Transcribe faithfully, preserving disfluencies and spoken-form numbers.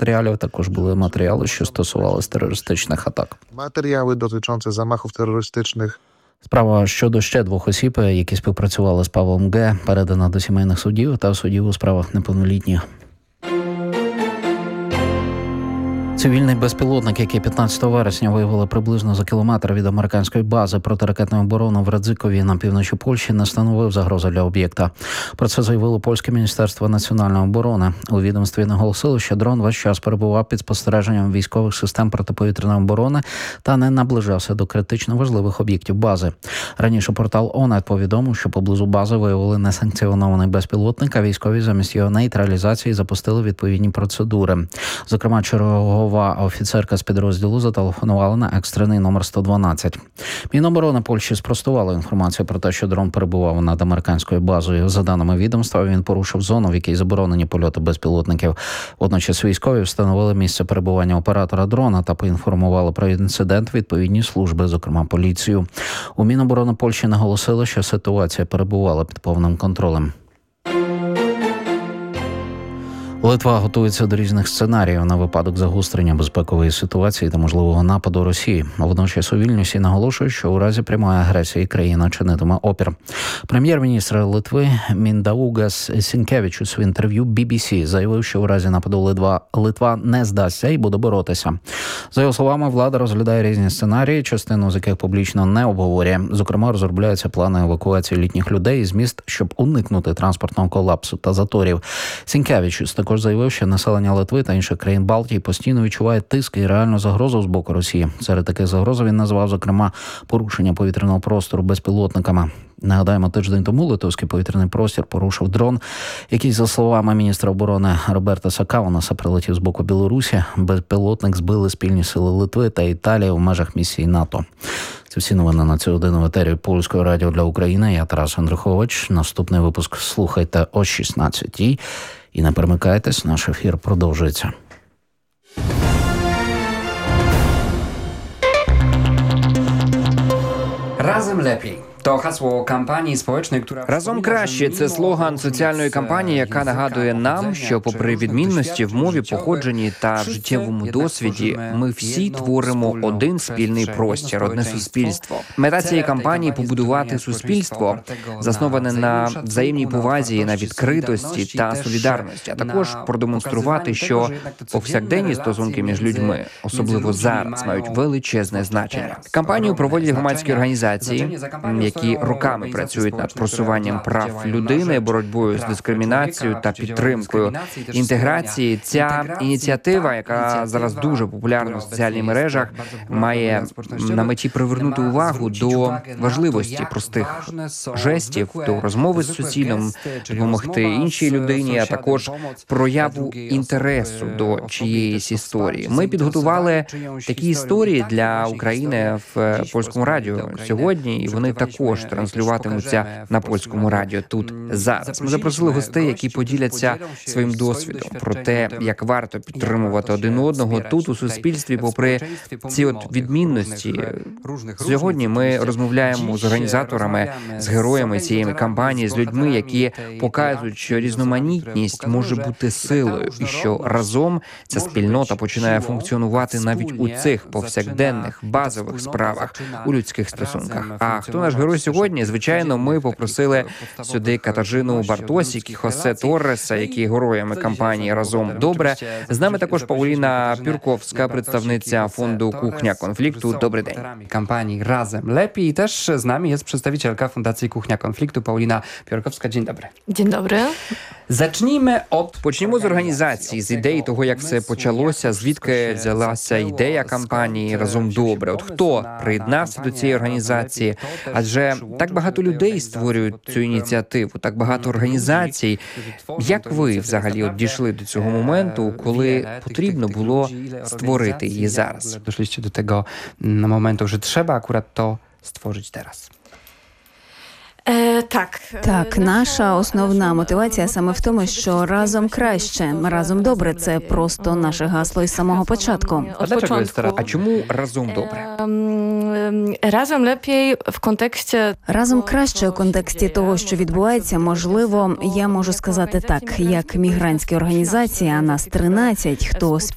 матеріалів. Також були матеріали, що стосувалися терористичних атак. Матеріали dotyczące zamachów terrorystycznych. Справа щодо ще двох осіб, які співпрацювали з Павлом Г., передана до сімейних судів та судів у справах неповнолітніх. Цивільний безпілотник, який п'ятнадцятого вересня виявили приблизно за кілометр від американської бази протиракетної оборони в Радзикові на півночі Польщі, не становив загрози для об'єкта. Про це заявило польське міністерство національної оборони. У відомстві наголосили, що дрон весь час перебував під спостереженням військових систем протиповітряної оборони та не наближався до критично важливих об'єктів бази. Раніше портал Онет повідомив, що поблизу бази виявили несанкціонований безпілотник, а військові замість його нейтралізації запустили відповідні процедури. Зокрема, чергова офіцерка з підрозділу зателефонувала на екстрений номер сто дванадцять. Міноборони Польщі спростувало інформацію про те, що дрон перебував над американською базою. За даними відомства, він порушив зону, в якій заборонені польоти безпілотників. Водночас військові встановили місце перебування оператора дрона та поінформували про інцидент відповідні служби, зокрема поліцію. У Міноборони Польщі наголосили, що ситуація перебувала під повним контролем. Литва готується до різних сценаріїв на випадок загострення безпекової ситуації та можливого нападу Росії. Водночас у Вільнюсі наголошують, що у разі прямої агресії країна чинитиме опір. Прем'єр-міністр Литви Міндаугас Сінкевичус в інтерв'ю бі бі сі заявив, що у разі нападу Литва, Литва не здасться і буде боротися. За його словами, влада розглядає різні сценарії, частину з яких публічно не обговорює. Зокрема, розробляються плани евакуації літніх людей із міст, щоб уникнути транспортного колапсу та заторів. Сінкевичус також заявив, що населення Литви та інших країн Балтії постійно відчуває тиск і реальну загрозу з боку Росії. Серед таких загроз він назвав, зокрема, порушення повітряного простору безпілотниками. Нагадаємо, тиждень тому литовський повітряний простір порушив дрон, який, за словами міністра оборони Роберта Сакаунаса, прилетів з боку Білорусі. Безпілотник збили спільні сили Литви та Італії у межах місії НАТО. Це всі новини на цю годину в етері Польського радіо для України. Я Тарас Андрухович. Наступний випуск слухайте о шістнадцятій. І не перемикайтесь, наш ефір продовжується. Разом lepiej. To hasło kampanii społecznej, która «Разом краще» – це слоган соціальної кампанії, яка нагадує нам, що попри відмінності в мові, походженні та життєвому досвіді, ми всі творимо один спільний простір, одне суспільство. Мета цієї кампанії – побудувати суспільство, засноване на взаємній повазі, на відкритості та солідарності, а також продемонструвати, що повсякденні стосунки між людьми, особливо зараз, мають величезне значення. Кампанію проводять громадські організації, які роками працюють над просуванням прав людини, боротьбою з дискримінацією та підтримкою інтеграції. Ця ініціатива, яка зараз дуже популярна в соціальних мережах, має на меті привернути увагу до важливості простих жестів, до розмови з сусідом, допомогти іншій людині, а також прояву інтересу до чиєїсь історії. Ми підготували такі історії для України в Польському радіо сьогодні, і вони також транслюватимуться на Польському радіо тут зараз. Ми запросили гостей, які поділяться своїм досвідом про те, як варто підтримувати один одного тут у суспільстві, попри ці от відмінності. Сьогодні ми розмовляємо з організаторами, з героями цієї кампанії, з людьми, які показують, що різноманітність може бути силою, і що разом ця спільнота починає функціонувати навіть у цих повсякденних, базових справах, у людських стосунках. А хто наш герой сьогодні? Звичайно, ми попросили сюди Катажину Бартосік і Хосе Торреса, які героями кампанії «Разом добре». З нами також Пауліна Пюрковська, представниця фонду «Кухня конфлікту». Добрий день. Кампанії «Разом lepiej» і теж з нами є представителька фундації «Кухня конфлікту» Пауліна Пюрковська. Dzień dobry. Dzień dobry. Зачнімо от Почнімо з організації, з ідеї того, як все почалося, звідки взялася ідея кампанії «Разом добре». От хто приєднався до цієї організації? Адже так багато людей створюють цю ініціативу, так багато організацій. Як ви взагалі от дійшли до цього моменту, коли потрібно було створити її зараз? Doszliście do tego momentu, że trzeba akurat to stworzyć teraz. Так, Так, наша основна мотивація саме в тому, що разом краще, разом добре – це просто наше гасло із самого початку. А для чого є А чому разом добре? Разом lepiej в контексті... Разом краще у контексті того, що відбувається, можливо, я можу сказати так, як мігрантські організації, а нас тринадцять, хто